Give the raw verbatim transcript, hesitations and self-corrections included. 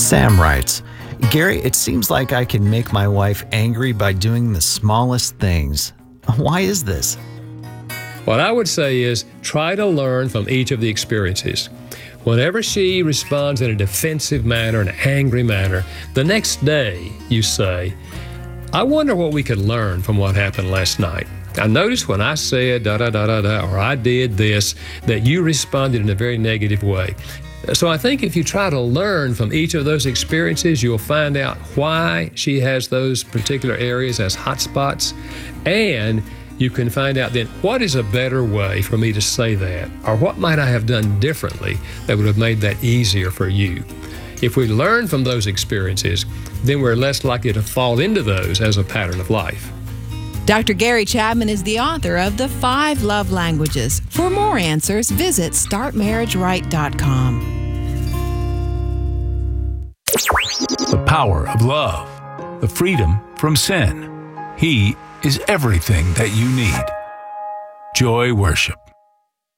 Sam writes, Gary, it seems like I can make my wife angry by doing the smallest things. Why is this? What I would say is try to learn from each of the experiences. Whenever she responds in a defensive manner, an angry manner, the next day you say, I wonder what we could learn from what happened last night. I noticed when I said da da da da da, or I did this, that you responded in a very negative way. So I think if you try to learn from each of those experiences, you'll find out why she has those particular areas as hot spots, and you can find out then what is a better way for me to say that, or what might I have done differently that would have made that easier for you. If we learn from those experiences, then we're less likely to fall into those as a pattern of life. Doctor Gary Chapman is the author of The Five Love Languages. For more answers, visit start marriage right dot com. The power of love, the freedom from sin. He is everything that you need. Joy Worship.